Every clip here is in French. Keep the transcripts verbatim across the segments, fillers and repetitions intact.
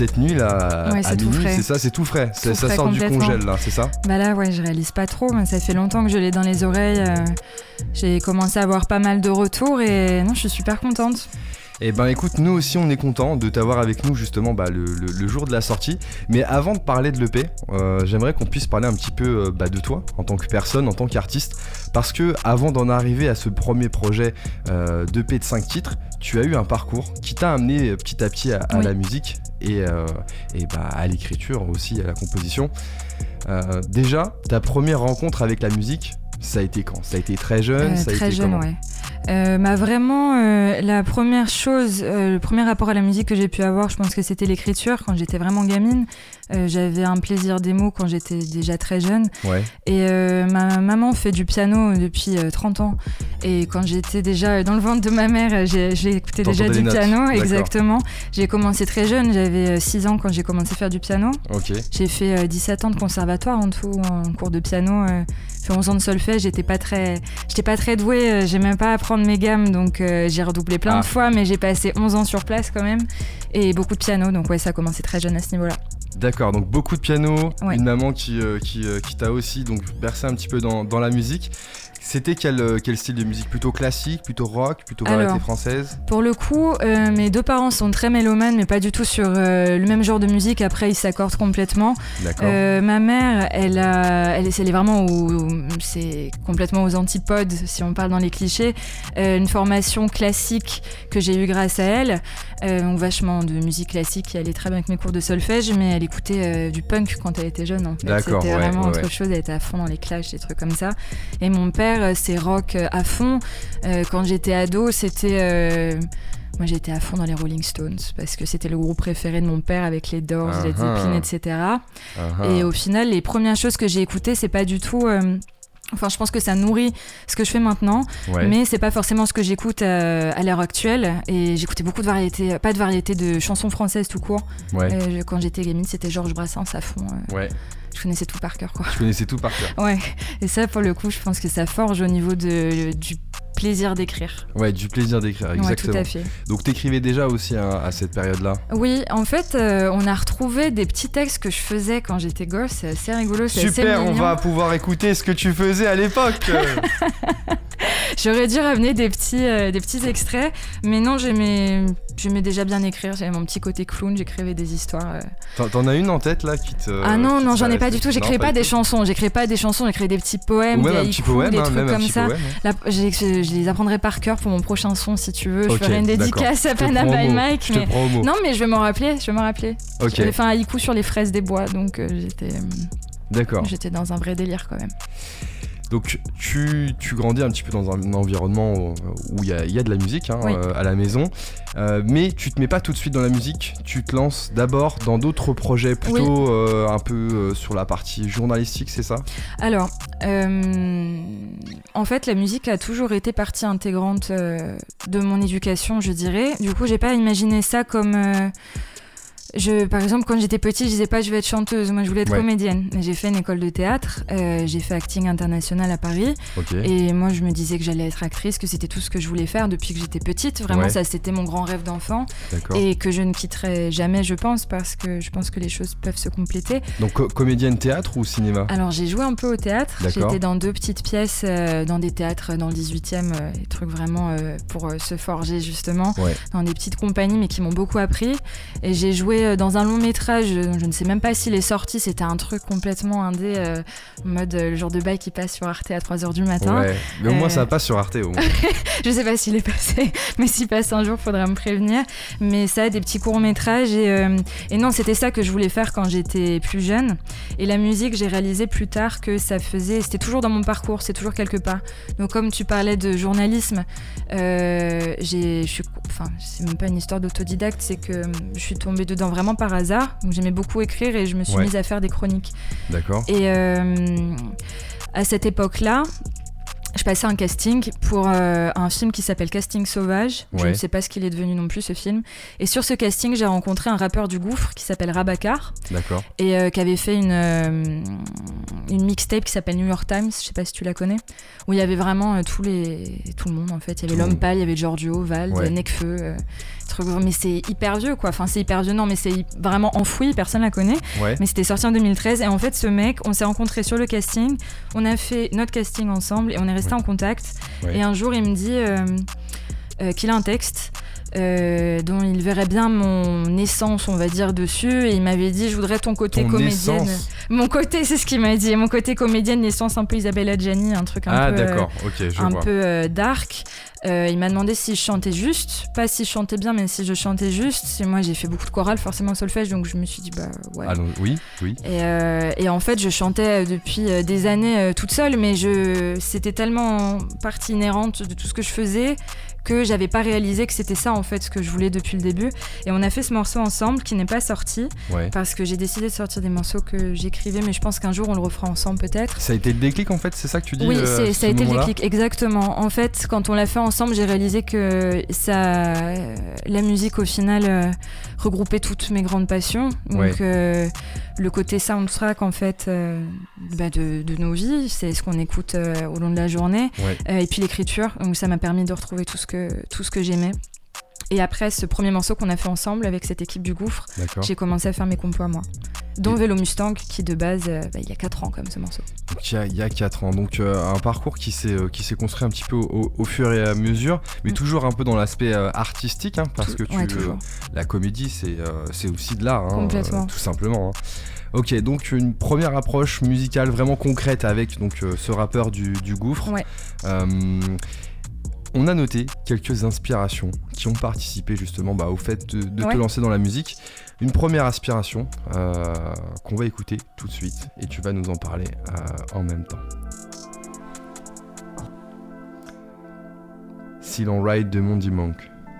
Cette nuit là, ouais, à minuit, c'est ça, c'est tout frais. Tout ça frais sort du congèle là, c'est ça? Bah là, ouais, je réalise pas trop, mais ça fait longtemps que je l'ai dans les oreilles. Euh, j'ai commencé à avoir pas mal de retours et non, je suis super contente. Eh ben écoute, nous aussi on est contents de t'avoir avec nous justement bah, le, le, le jour de la sortie. Mais avant de parler de l'E P, euh, j'aimerais qu'on puisse parler un petit peu euh, bah, de toi en tant que personne, en tant qu'artiste. Parce que avant d'en arriver à ce premier projet euh, d'E P de cinq titres, tu as eu un parcours qui t'a amené petit à petit à, à oui. la musique et, euh, et bah, à l'écriture aussi, à la composition. Euh, déjà, ta première rencontre avec la musique, ça a été quand? Ça a été très jeune? euh, ça a Très été jeune, comment? ouais. Euh, bah vraiment, euh, la première chose, euh, le premier rapport à la musique que j'ai pu avoir, je pense que c'était l'écriture. Quand j'étais vraiment gamine, euh, j'avais un plaisir d'émo quand j'étais déjà très jeune. Ouais. Et euh, ma maman fait du piano depuis euh, trente ans. Et quand j'étais déjà dans le ventre de ma mère, j'ai, j'ai écouté déjà du piano. D'accord. Exactement. J'ai commencé très jeune, j'avais six ans quand j'ai commencé à faire du piano. Okay. J'ai fait euh, dix-sept ans de conservatoire en tout, en cours de piano. Euh, fait onze ans de solfège, j'étais pas très, j'étais pas très douée, euh, j'aimais pas apprendre mes gammes, donc euh, j'ai redoublé plein ah. de fois, mais j'ai passé onze ans sur place quand même, et beaucoup de piano, donc ouais, ça a commencé très jeune à ce niveau-là. D'accord, donc beaucoup de piano, ouais. une maman qui, euh, qui, euh, qui t'a aussi donc bercé un petit peu dans, dans la musique. C'était quel, quel style de musique? Plutôt classique, plutôt rock, plutôt variété française? Pour le coup, euh, mes deux parents sont très mélomanes, mais pas du tout sur euh, le même genre de musique. Après, ils s'accordent complètement. D'accord. Euh, ma mère, elle, a, elle, elle est vraiment au, c'est complètement aux antipodes, si on parle dans les clichés. Euh, une formation classique que j'ai eue grâce à elle. Euh, donc vachement de musique classique qui allait très bien avec mes cours de solfège, mais elle écoutait euh, du punk quand elle était jeune. En fait. D'accord, C'était ouais, vraiment ouais, autre ouais. chose. Elle était à fond dans les clashs, des trucs comme ça. Et mon père, c'est rock à fond. Euh, quand j'étais ado, c'était... Euh... Moi, j'étais à fond dans les Rolling Stones parce que c'était le groupe préféré de mon père avec les Doors, uh-huh. les Zeppelin, et cetera. Uh-huh. Et au final, les premières choses que j'ai écoutées, c'est pas du tout... Euh... Enfin, je pense que ça nourrit ce que je fais maintenant, ouais. mais c'est pas forcément ce que j'écoute euh, à l'heure actuelle. Et j'écoutais beaucoup de variétés, pas de variétés de chansons françaises tout court. Ouais. Euh, quand j'étais gamine, c'était Georges Brassens à fond. Euh, ouais. Je connaissais tout par cœur, quoi. Je connaissais tout par cœur. Ouais. Et ça, pour le coup, je pense que ça forge au niveau de, du plaisir d'écrire. Ouais, du plaisir d'écrire, exactement. Ouais, tout à fait. Donc t'écrivais déjà aussi hein, à cette période-là? Oui, en fait, euh, on a retrouvé des petits textes que je faisais quand j'étais gosse. C'est assez rigolo, c'est Super, assez on va pouvoir écouter ce que tu faisais à l'époque. J'aurais dû ramener des petits, euh, des petits extraits, mais non, j'aimais, j'aimais déjà bien écrire. J'avais mon petit côté clown, j'écrivais des histoires. Euh... T'en, t'en as une en tête là qui te. Ah non, qui non, te j'en ai pas du tout. J'écrivais non, pas, pas des tout. chansons. J'écrivais pas des chansons, j'écrivais des petits poèmes, ouais, des haïkus, poème, des hein, trucs comme ça. Poème, hein. Là, j'ai, je, je les apprendrai par cœur pour mon prochain son si tu veux. Okay, je ferai une dédicace à Pana by Mike. Je te mais... prends au mot. Non, mais je vais m'en rappeler. Je vais m'en rappeler. Okay. J'avais fait un haïku sur les fraises des bois, donc euh, j'étais. D'accord. J'étais dans un vrai délire quand même. Donc tu, tu grandis un petit peu dans un environnement où il y a, y a de la musique hein, oui. euh, à la maison, euh, mais tu te mets pas tout de suite dans la musique, tu te lances d'abord dans d'autres projets plutôt oui. euh, un peu euh, sur la partie journalistique, c'est ça? Alors, euh, en fait la musique a toujours été partie intégrante euh, de mon éducation, je dirais. Du coup j'ai pas imaginé ça comme... Euh, Je, par exemple, quand j'étais petite, je disais pas je vais être chanteuse, moi je voulais être ouais. comédienne. J'ai fait une école de théâtre, euh, j'ai fait acting international à Paris. Okay. Et moi je me disais que j'allais être actrice, que c'était tout ce que je voulais faire depuis que j'étais petite. Vraiment, ouais. ça c'était mon grand rêve d'enfant. D'accord. Et que je ne quitterai jamais, je pense, parce que je pense que les choses peuvent se compléter. Donc co- comédienne théâtre ou cinéma? Alors j'ai joué un peu au théâtre. D'accord. J'étais dans deux petites pièces, euh, dans des théâtres dans le dix-huitième, euh, des trucs vraiment euh, pour euh, se forger justement, ouais. dans des petites compagnies, mais qui m'ont beaucoup appris. Et j'ai joué dans un long métrage, je ne sais même pas s'il est sorti, c'était un truc complètement indé, euh, en mode euh, le genre de bail qui passe sur Arte à trois heures du matin. Ouais, mais au euh... moins ça passe sur Arte au moins. Je sais pas s'il est passé, mais s'il passe un jour, faudra me prévenir. Mais ça, des petits courts-métrages et, euh, et non, c'était ça que je voulais faire quand j'étais plus jeune. Et la musique, j'ai réalisé plus tard que ça faisait, c'était toujours dans mon parcours, c'est toujours quelque part. Donc comme tu parlais de journalisme, euh, j'ai, je suis, enfin, c'est même pas une histoire d'autodidacte, c'est que je suis tombée dedans vraiment par hasard. Donc j'aimais beaucoup écrire et je me suis ouais. mise à faire des chroniques. D'accord. Et euh, à cette époque-là, je passais un casting pour euh, un film qui s'appelle Casting Sauvage. Ouais. Je ne sais pas ce qu'il est devenu non plus, ce film. Et sur ce casting, j'ai rencontré un rappeur du Gouffre qui s'appelle Rabacar. D'accord. Et euh, qui avait fait une, euh, une mixtape qui s'appelle New York Times, je ne sais pas si tu la connais, où il y avait vraiment euh, tous les, tout le monde en fait. Il y avait L'Homme Pâle, il y avait Giorgio, Vald, ouais. Nekfeu, euh, truc, mais c'est hyper vieux quoi, enfin c'est hyper vieux non mais c'est vraiment enfoui, personne la connaît, Ouais. mais c'était sorti en deux mille treize et en fait ce mec, on s'est rencontrés sur le casting, on a fait notre casting ensemble et on est resté Ouais. en contact Ouais. et un jour il me dit euh, euh, qu'il a un texte euh, dont il verrait bien mon essence on va dire dessus et il m'avait dit je voudrais ton côté Ton comédienne. essence. Mon côté, c'est ce qu'il m'a dit, mon côté comédienne, l'essence un peu Isabelle Adjani, un truc un Ah peu d'accord, ok, je un vois. peu euh, dark. Euh, il m'a demandé si je chantais juste, pas si je chantais bien, mais si je chantais juste. Et moi, j'ai fait beaucoup de chorale, forcément au solfège, donc je me suis dit bah ouais. Allons, oui, oui. Et, euh, et en fait, je chantais depuis euh, des années euh, toute seule, mais je, c'était tellement partie inhérente de tout ce que je faisais que j'avais pas réalisé que c'était ça en fait ce que je voulais depuis le début. Et on a fait ce morceau ensemble qui n'est pas sorti Ouais. parce que j'ai décidé de sortir des morceaux que j'écrivais, mais je pense qu'un jour on le refera ensemble peut-être. Ça a été le déclic en fait, c'est ça que tu dis? Oui, euh, c'est, à ça a ce été le moment-là déclic, exactement. En fait, quand on l'a fait ensemble, j'ai réalisé que ça, la musique au final euh, regroupait toutes mes grandes passions. Donc Ouais. euh, le côté soundtrack en fait euh, bah, de, de nos vies, c'est ce qu'on écoute euh, au long de la journée. Ouais. Euh, et puis l'écriture, donc ça m'a permis de retrouver tout ce que, tout ce que j'aimais. Et après ce premier morceau qu'on a fait ensemble avec cette équipe du Gouffre, D'accord. j'ai commencé à faire mes compos à moi. Dont Et- Vélo Mustang, qui de base, euh, bah, il y a quatre ans comme ce morceau. Donc il y a, il y a quatre ans, donc euh, un parcours qui s'est, euh, qui s'est construit un petit peu au, au- au fur et à mesure, mais Mm. toujours un peu dans l'aspect euh, artistique, hein, parce que tu, Ouais, euh, toujours. la comédie c'est, euh, c'est aussi de l'art, hein, Complètement. euh, tout simplement. hein. Ok, donc une première approche musicale vraiment concrète avec donc, euh, ce rappeur du, du Gouffre. Ouais. Euh, on a noté quelques inspirations qui ont participé justement bah, au fait de, de Ouais. te lancer dans la musique. Une première inspiration euh, qu'on va écouter tout de suite et tu vas nous en parler euh, en même temps. Si l'on ride de Mondi Monk.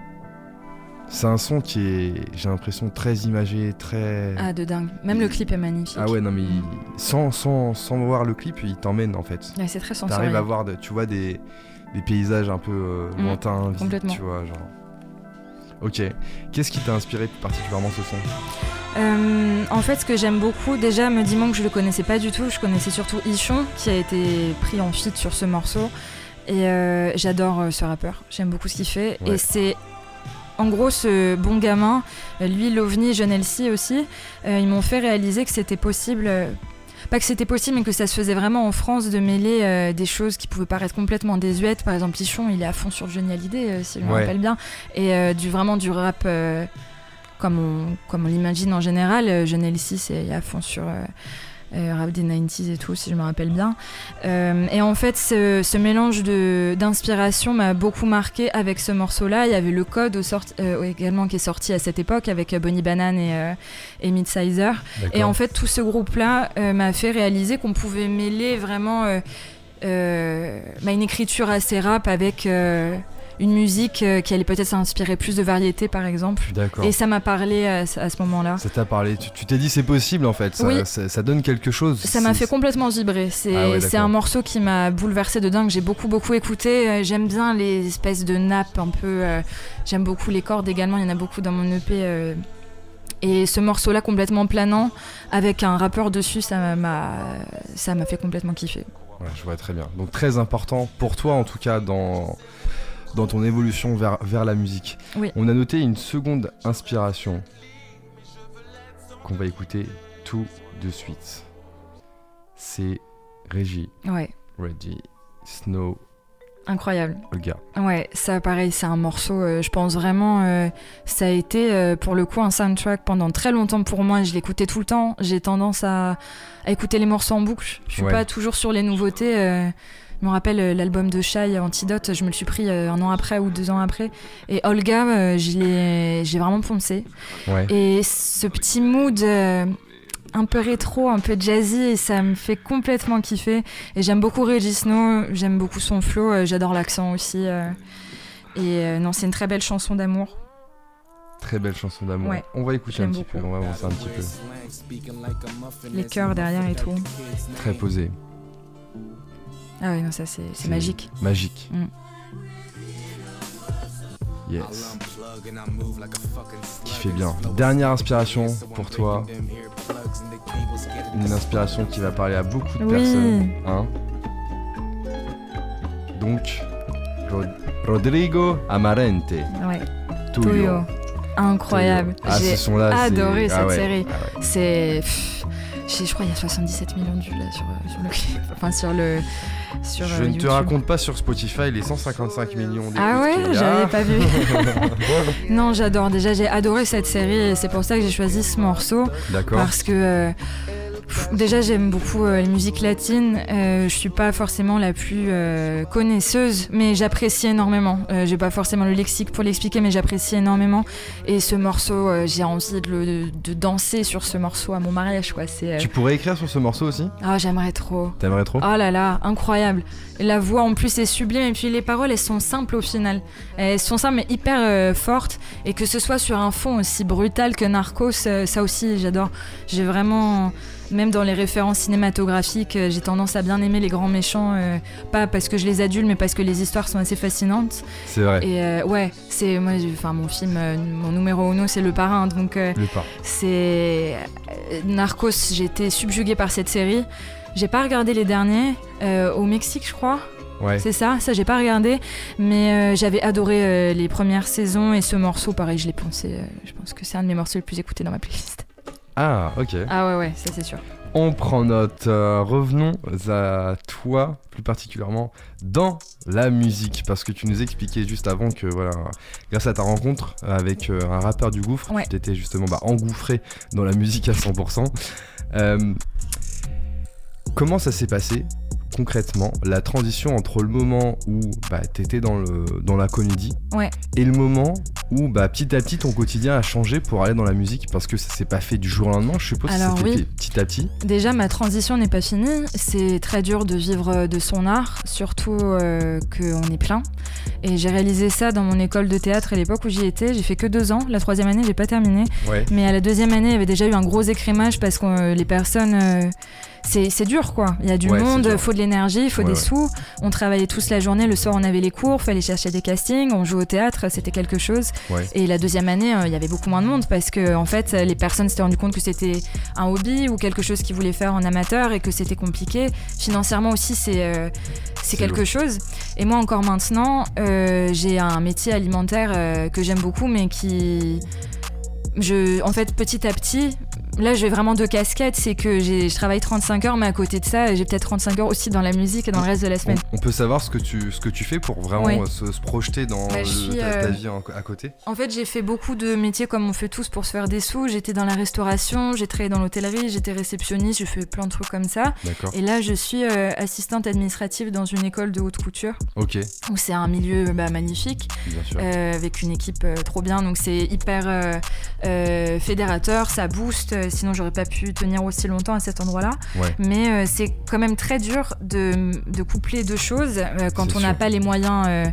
C'est un son qui est, j'ai l'impression, très imagé, très... Ah, de dingue. Même le clip est magnifique. Ah ouais, non mais il- sans, sans, sans voir le clip, il t'emmène en fait. Ouais, c'est très T'arrives sensoriel. à voir, de- tu vois, des, des paysages un peu euh, Mm, lointains, vides, complètement. tu vois, genre... Ok, qu'est-ce qui t'a inspiré plus particulièrement ce son? Euh, en fait, ce que j'aime beaucoup, déjà, me dis que je le connaissais pas du tout. Je connaissais surtout Ichon, qui a été pris en feat sur ce morceau. Et euh, j'adore euh, ce rappeur. J'aime beaucoup ce qu'il fait. Ouais. Et c'est... En gros, ce bon gamin, euh, lui, Lovni, Jeune Elsie aussi, euh, ils m'ont fait réaliser que c'était possible... euh, pas que c'était possible, mais que ça se faisait vraiment en France de mêler euh, des choses qui pouvaient paraître complètement désuètes. Par exemple, Ichon, il est à fond sur Johnny Hallyday, euh, si je me Ouais. rappelle bien. Et euh, du, vraiment du rap... euh, comme on, comme on l'imagine en général, euh, Jeune Elsie c'est à fond sur euh, euh, rap des quatre-vingt-dix et tout, si je me rappelle bien. Euh, et en fait, ce, ce mélange de, d'inspiration m'a beaucoup marqué avec ce morceau-là. Il y avait le Code au sorti, euh, également qui est sorti à cette époque avec euh, Bonnie Banane et, euh, et Midsizer. D'accord. Et en fait, tout ce groupe-là euh, m'a fait réaliser qu'on pouvait mêler vraiment euh, euh, bah, une écriture assez rap avec... euh, une musique euh, qui allait peut-être s'inspirer plus de variété par exemple. D'accord. Et ça m'a parlé à, à ce moment-là. Ça t'a parlé, tu, tu t'es dit c'est possible en fait, ça, Oui. ça, ça donne quelque chose. Ça m'a C'est- fait complètement vibrer. C'est, Ah ouais, c'est d'accord. un morceau qui m'a bouleversée de dingue. J'ai beaucoup beaucoup écouté. Euh, J'aime bien les espèces de nappes un peu. euh, J'aime beaucoup les cordes également. Il y en a beaucoup dans mon E P. euh, Et ce morceau-là complètement planant avec un rappeur dessus, ça m'a, ça m'a fait complètement kiffer. Ouais, je vois très bien. Donc très important pour toi en tout cas dans, dans ton évolution vers, vers la musique. Oui. On a noté une seconde inspiration qu'on va écouter tout de suite. C'est Reggie, Ouais, Reggie, Snow, incroyable. Olga. Ouais, ça pareil, c'est un morceau, euh, je pense vraiment, euh, ça a été euh, pour le coup un soundtrack pendant très longtemps pour moi, je l'écoutais tout le temps, j'ai tendance à, à écouter les morceaux en boucle, je suis Ouais. pas toujours sur les nouveautés, euh, je me rappelle euh, l'album de Shai, Antidote, je me le suis pris euh, un an après ou deux ans après, et Olga, euh, je l'ai, j'ai vraiment poncé, Ouais. et ce petit mood... euh, un peu rétro, un peu jazzy et ça me fait complètement kiffer et j'aime beaucoup Reggie Snow, j'aime beaucoup son flow, euh, j'adore l'accent aussi euh, et euh, non c'est une très belle chanson d'amour. Très belle chanson d'amour. Ouais. On va écouter J'aime un petit beaucoup. peu, on va avancer un petit peu. Les chœurs derrière et tout. Très posé, Ah ouais non ça c'est, c'est C'est- magique. magique. Mm. Yes. Qui fait bien. Dernière inspiration pour toi. Une inspiration qui va parler à beaucoup de Oui. personnes. Hein. Donc, Rod- Rodrigo Amarante, Ouais. Tuyo. Tuyo. incroyable. Ah, J'ai ce son-là, adoré c'est... cette ah ouais, série. ah ouais. C'est... Pff, je je crois qu'il y a soixante-dix-sept millions de vues là sur, sur le clip. Enfin, sur le... Sur, Je euh, ne YouTube. te raconte pas sur Spotify les cent cinquante-cinq millions d'écoutes. Ah ouais, qu'il y a. j'avais pas vu. Non, j'adore. Déjà, j'ai adoré cette série et c'est pour ça que j'ai choisi ce morceau. D'accord. Parce que euh, pff, déjà, j'aime beaucoup euh, les musiques latines. Euh, je suis pas forcément la plus euh, connaisseuse, mais j'apprécie énormément. Euh, j'ai pas forcément le lexique pour l'expliquer, mais j'apprécie énormément. Et ce morceau, euh, j'ai envie de, le, de, de danser sur ce morceau à mon mariage, quoi. C'est. Euh... Tu pourrais écrire sur ce morceau aussi ? Ah, j'aimerais trop. T'aimerais trop ? Oh là là, incroyable. La voix en plus est sublime et puis les paroles elles sont simples au final. Elles sont simples mais hyper euh, fortes et que ce soit sur un fond aussi brutal que Narcos, euh, ça aussi j'adore. J'ai vraiment, même dans les références cinématographiques, euh, j'ai tendance à bien aimer les grands méchants, euh, pas parce que je les adule mais parce que les histoires sont assez fascinantes. C'est vrai. Et euh, ouais, c'est moi, enfin mon film, euh, mon numéro uno c'est Le Parrain, donc euh, Le Parrain. C'est euh, Narcos. J'ai été subjuguée par cette série. J'ai pas regardé les derniers, euh, au Mexique je crois, Ouais. c'est ça, ça j'ai pas regardé, mais euh, j'avais adoré euh, les premières saisons et ce morceau pareil je l'ai pensé, euh, je pense que c'est un de mes morceaux les plus écoutés dans ma playlist. Ah, ok. Ah ouais ouais, ça c'est sûr. On prend note. Euh, revenons à toi, plus particulièrement dans la musique, parce que tu nous expliquais juste avant que, voilà, grâce à ta rencontre avec euh, un rappeur du Gouffre, Ouais. tu t'étais justement bah, engouffré dans la musique à cent pour cent. Euh, comment ça s'est passé concrètement, la transition entre le moment où bah, t'étais dans, le, dans la comédie Ouais. et le moment où bah, petit à petit ton quotidien a changé pour aller dans la musique, parce que ça s'est pas fait du jour au lendemain, je suppose. Alors, que ça s'est oui. fait petit à petit. Déjà ma transition n'est pas finie, c'est très dur de vivre de son art, surtout euh, qu'on est plein. Et j'ai réalisé ça dans mon école de théâtre à l'époque où j'y étais, j'ai fait que deux ans, la troisième année j'ai pas terminé. Ouais. Mais à la deuxième année, il y avait déjà eu un gros écrémage parce que euh, les personnes, euh, c'est, c'est dur quoi. Il y a du Ouais, c'est monde, dur. il faut de l'énergie, il faut Ouais, des ouais. sous. On travaillait tous la journée, le soir on avait les cours, fallait chercher des castings, on jouait au théâtre, c'était quelque chose. Ouais. Et la deuxième année, euh, il y avait beaucoup moins de monde parce que en fait, les personnes s'étaient rendues compte que c'était un hobby ou quelque chose qu'ils voulaient faire en amateur et que c'était compliqué. Financièrement aussi, c'est, euh, c'est, C'est quelque lourd. chose. Et moi encore maintenant, euh, j'ai un métier alimentaire euh, que j'aime beaucoup, mais qui je, en fait, petit à petit, là, j'ai vraiment deux casquettes. C'est que j'ai, je travaille trente-cinq heures, mais à côté de ça, j'ai peut-être trente-cinq heures aussi dans la musique et dans le reste de la semaine. On, on peut savoir ce que tu, ce que tu fais pour vraiment Oui. euh, se, se projeter dans Bah, le- je suis, ta, ta euh, vie en- à côté. En fait, j'ai fait beaucoup de métiers comme on fait tous pour se faire des sous. J'étais dans la restauration, j'ai travaillé dans l'hôtellerie, j'étais réceptionniste, j'ai fait plein de trucs comme ça. D'accord. Et là, je suis euh, assistante administrative dans une école de haute couture, Ok, où c'est un milieu bah, magnifique. bien sûr. Euh, avec une équipe euh, trop bien, donc c'est hyper euh, euh, fédérateur, ça booste, euh, sinon j'aurais pas pu tenir aussi longtemps à cet endroit-là. Ouais. Mais euh, c'est quand même très dur de, de coupler deux choses euh, quand C'est on n'a sûr. pas les moyens euh,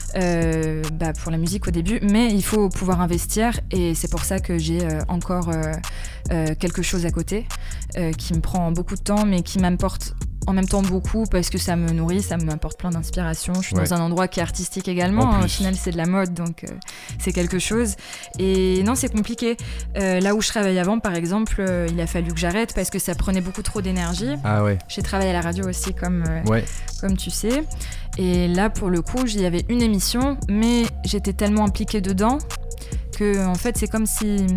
euh, bah, pour la musique au début, mais il faut pouvoir investir et c'est pour ça que j'ai euh, encore euh, euh, quelque chose à côté euh, qui me prend beaucoup de temps mais qui m'apporte en même temps beaucoup parce que ça me nourrit, ça m'apporte plein d'inspiration. Je suis Ouais. dans un endroit qui est artistique également. En plus. Au final, c'est de la mode, donc euh, c'est quelque chose. Et non, c'est compliqué. Euh, là où je travaillais avant, par exemple, euh, il a fallu que j'arrête parce que ça prenait beaucoup trop d'énergie. Ah ouais, J'ai travaillé à la radio aussi, comme, euh, ouais. comme tu sais. Et là, pour le coup, il y avait une émission, mais j'étais tellement impliquée dedans que, en fait, c'est comme si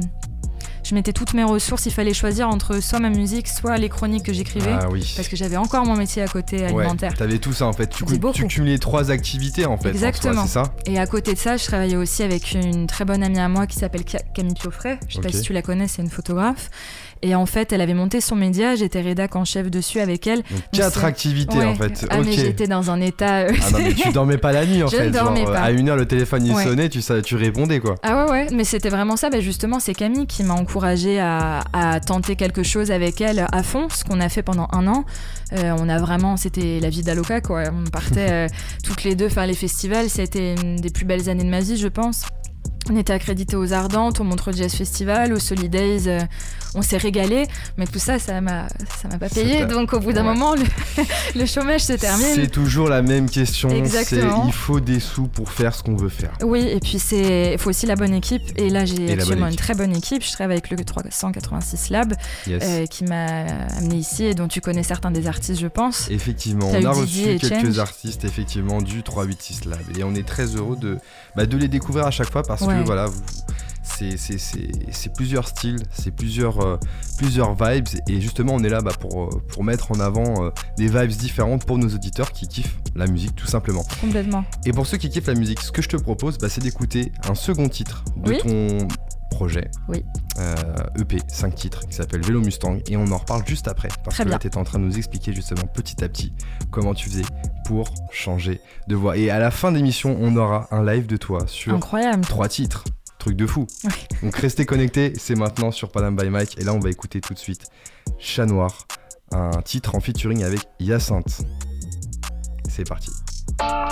je mettais toutes mes ressources. Il fallait choisir entre soit ma musique, soit les chroniques que j'écrivais. Ah oui. Parce que j'avais encore mon métier à côté alimentaire. Ouais, t'avais tout ça en fait. Tu, C'est cou- tu beaucoup. cumulais trois activités en fait. en soi, Exactement. c'est ça. Et à côté de ça, je travaillais aussi avec une très bonne amie à moi qui s'appelle Ca- Camille Pioffret. Je sais Ok. pas si tu la connais, c'est une photographe. Et en fait, elle avait monté son média, j'étais rédac en chef dessus avec elle. Donc quatre c'est- activités Ouais. en fait. Ah, ok. mais j'étais dans un état. euh, Ah non mais tu dormais pas la nuit en Je fait. ne dormais Genre, pas. à une heure le téléphone il Ouais. sonnait, tu, sa- tu répondais quoi. Ah ouais, ouais, mais c'était vraiment ça. Bah justement, c'est Camille qui m'a encouragée à, à tenter quelque chose avec elle à fond, ce qu'on a fait pendant un an. Euh, on a vraiment, c'était la vie d'Aloca quoi. On partait euh, toutes les deux faire les festivals. Ça a été une des plus belles années de ma vie, je pense. On était accrédités aux Ardentes, au Montreux Jazz Festival, au Solidays, euh, on s'est régalé, mais tout ça, ça m'a, ça m'a pas C'est payé, pas- donc au bout d'un Ouais. moment, le, le chômage se termine. C'est toujours la même question. Exactement. C'est il faut des sous pour faire ce qu'on veut faire. Oui, et puis c'est, il faut aussi la bonne équipe, et là j'ai Et la bonne actuellement une équipe. très bonne équipe, je travaille avec le trois cent quatre-vingt-six Lab, Yes. euh, qui m'a amené ici, et dont tu connais certains des artistes, je pense. Effectivement, T'as on eu a Didier reçu et quelques Change. artistes effectivement du trois cent quatre-vingt-six Lab et on est très heureux de, bah, de les découvrir à chaque fois parce Ouais. que voilà, vous- c'est, c'est, c'est, c'est plusieurs styles, c'est plusieurs, euh, plusieurs vibes, et justement on est là bah, pour, euh, pour mettre en avant euh, des vibes différentes pour nos auditeurs qui kiffent la musique tout simplement. Complètement. Et pour ceux qui kiffent la musique, ce que je te propose, bah, c'est d'écouter un second titre de Oui. ton projet, Oui. euh, E P, cinq titres, qui s'appelle Vélo Mustang, et on en reparle juste après, parce Très que bien. là tu étais en train de nous expliquer justement petit à petit comment tu faisais pour changer de voix. Et à la fin de l'émission, on aura un live de toi sur Incroyable. trois titres, truc de fou. Oui. Donc restez connectés, c'est maintenant sur Panam by Mike, et là on va écouter tout de suite Chat Noir, un titre en featuring avec Hyacinthe. C'est parti.